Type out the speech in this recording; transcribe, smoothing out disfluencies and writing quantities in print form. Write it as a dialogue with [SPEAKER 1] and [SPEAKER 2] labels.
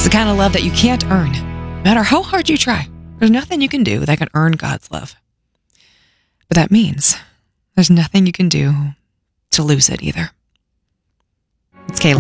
[SPEAKER 1] It's the kind of love that you can't earn, no matter how hard you try. There's nothing you can do that can earn God's love. But that means there's nothing you can do to lose it either. It's Kayla.